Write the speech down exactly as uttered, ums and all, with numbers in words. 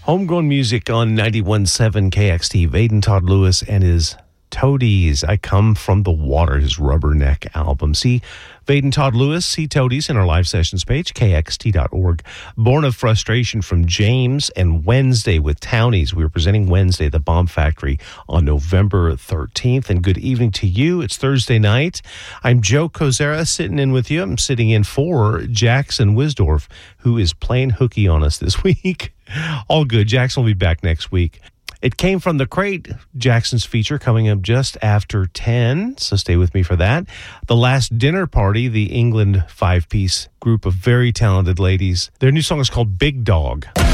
Homegrown music on ninety-one point seven K X T. Vaden Todd Lewis and his Toadies. I Come From the Water, his Rubberneck album. See Vaden Todd Lewis, see Toadies in our live sessions page, K X T dot org. Born of Frustration from James, and Wednesday with Townies. We were presenting Wednesday at the Bomb Factory on November thirteenth. And good evening to you. It's Thursday night. I'm Joe Kozera sitting in with you. I'm sitting in for Jackson Wisdorf, who is playing hooky on us this week. All good. Jackson will be back next week. It Came From the Crate, Jackson's feature, coming up just after ten, so stay with me for that. The Last Dinner Party, the England five-piece group of very talented ladies. Their new song is called Big Dog.